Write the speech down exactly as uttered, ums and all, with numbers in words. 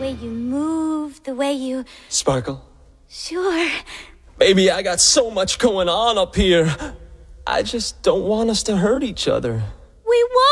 way you move, the way you... Sparkle? Sure. Baby, I got so much going on up here. I just don't want us to hurt each other. We won't!